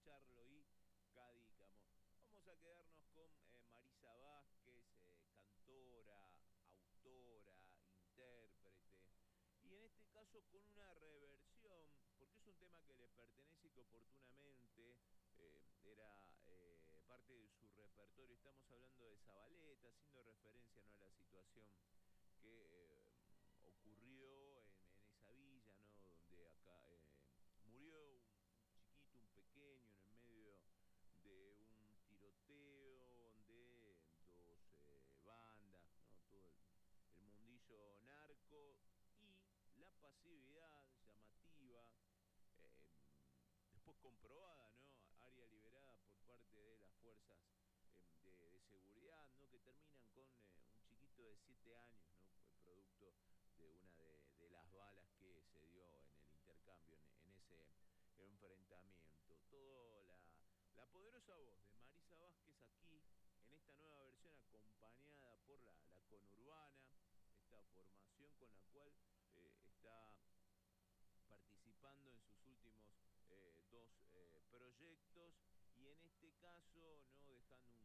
Charlo y Cadícamo. Vamos a quedarnos con Marisa Vázquez, cantora, autora, intérprete. Y en este caso con una reversión, porque es un tema que le pertenece y que oportunamente era parte de su repertorio. Estamos hablando de Zabaleta, haciendo referencia, ¿no?, a la situación que ocurrió en esa villa, ¿no?, donde acá murió un chiquito, un pequeño, en el medio de un tiroteo, donde dos bandas, ¿no?, todo el mundillo narco y la pasividad llamativa, eh, después comprobada, ¿no?, área liberada por parte de las fuerzas de seguridad, ¿no?, que terminan con un chiquito de 7 años, ¿no?, producto de una de las balas que se dio en el intercambio, en ese enfrentamiento. Todo la poderosa voz de Marisa Vázquez aquí, en esta nueva versión, acompañada por la conurbana, esta formación con la cual está participando en sus últimos dos proyectos, y en este caso no dejando